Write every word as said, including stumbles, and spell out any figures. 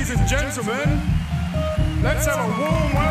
Ladies and gentlemen, let's have a warm welcome